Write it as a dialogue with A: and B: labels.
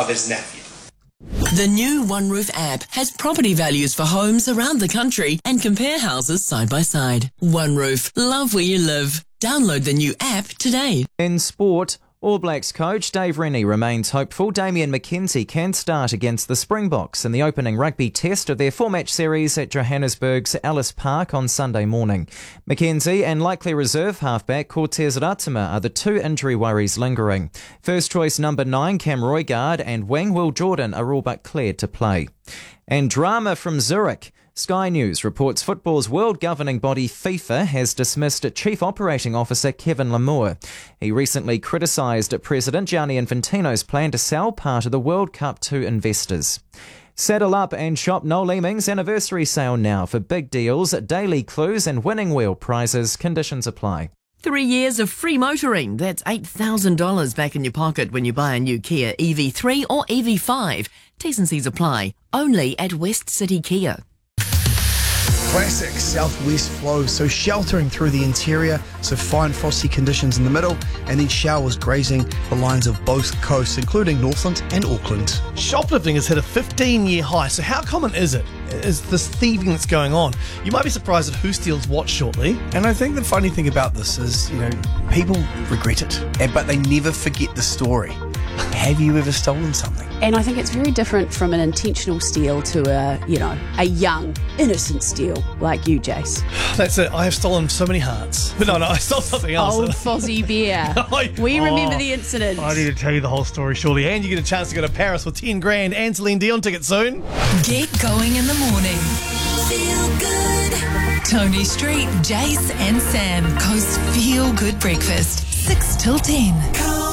A: mother's nephew.
B: The new OneRoof app has property values for homes around the country and compare houses side by side. OneRoof, love where you live. Download the new app today.
C: In sport, All Blacks coach Dave Rennie remains hopeful Damian McKenzie can start against the Springboks in the opening rugby test of their 4-match series at Johannesburg's Ellis Park on Sunday morning. McKenzie and likely reserve halfback Cortez Ratima are the two injury worries lingering. First choice number 9 Cam Roigard and wing Will Jordan are all but cleared to play. And drama from Zurich. Sky News reports football's world governing body FIFA has dismissed Chief Operating Officer Kevin Lamour. He recently criticised President Gianni Infantino's plan to sell part of the World Cup to investors. Saddle up and shop Noel Leeming's anniversary sale now for big deals, daily clues and winning wheel prizes. Conditions apply.
B: 3 years of free motoring. That's $8,000 back in your pocket when you buy a new Kia EV3 or EV5. T's and C's apply. Only at West City Kia.
D: Classic southwest flow, so sheltering through the interior, so fine frosty conditions in the middle, and then showers grazing the lines of both coasts, including Northland and Auckland.
E: Shoplifting has hit a 15-year high, so how common is it? Is this thieving that's going on? You might be surprised at who steals what shortly.
D: And I think the funny thing about this is, people regret it, but they never forget the story. Have you ever stolen something?
F: And I think it's very different from an intentional steal to a young, innocent steal like you, Jace.
E: That's it. I have stolen so many hearts. But no, I stole something else.
F: Old Fozzie Bear. We remember the incident.
E: I need to tell you the whole story shortly. And you get a chance to go to Paris with 10 grand and Celine Dion tickets soon.
G: Get going in the morning. Feel good. Tony Street, Jace and Sam. Coast Feel Good Breakfast. 6 till 10.